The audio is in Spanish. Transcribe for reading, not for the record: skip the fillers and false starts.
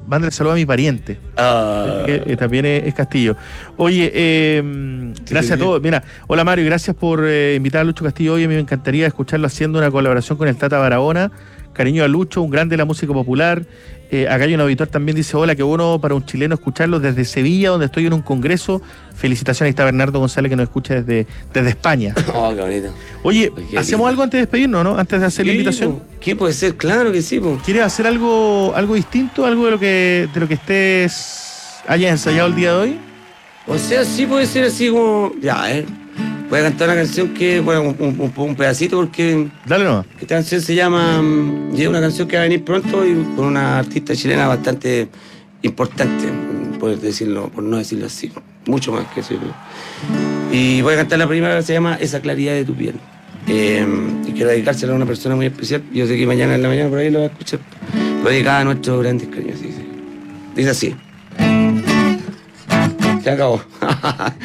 mándale saludo a mi pariente. Que también es Castillo. Oye, gracias a todos. Mira, hola Mario, gracias por invitar a Lucho Castillo hoy. A mí me encantaría escucharlo haciendo una colaboración con el Tata Barahona. Cariño a Lucho, un grande de la música popular. Acá hay un auditor también dice, hola, qué bueno para un chileno escucharlo desde Sevilla, donde estoy en un congreso. Felicitaciones, ahí está Bernardo González, que nos escucha desde España. Oh, qué bonito. Oye, ¿hacemos algo antes de despedirnos, no? Antes de hacer la invitación. ¿Qué puede ser? Claro que sí, po. ¿Quieres hacer algo distinto? ¿Algo de lo que hayas ensayado el día de hoy? O sea, sí puede ser así como... Ya, voy a cantar una canción que... Bueno, un pedacito porque... Dale nomás. Esta canción se llama... Y es una canción que va a venir pronto y con una artista chilena bastante importante, por no decirlo así. Mucho más que eso. Y voy a cantar la primera que se llama Esa claridad de tu piel. Y quiero dedicársela a una persona muy especial. Yo sé que mañana en la mañana por ahí lo va a escuchar. Lo dedicada a nuestros grandes cariños. Dice así. Se acabó.